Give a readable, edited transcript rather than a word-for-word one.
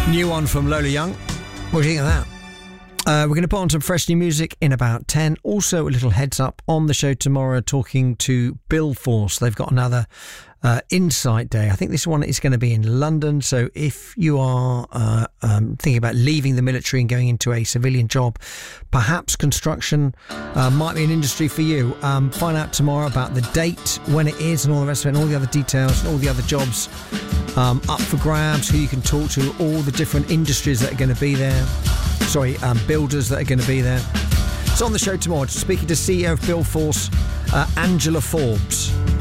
New one from Lola Young. What do you think of that? We're going to put on some fresh new music in about 10. Also, a little heads up on the show tomorrow, talking to Bill Force. They've got another Insight Day. I think this one is going to be in London. So if you are thinking about leaving the military and going into a civilian job, perhaps construction might be an industry for you. Find out tomorrow about the date, when it is, and all the rest of it, and all the other details, and all the other jobs up for grabs, who you can talk to, all the different industries that are going to be there. Builders that are going to be there. So on the show tomorrow, speaking to CEO of Bill Force, Angela Forbes.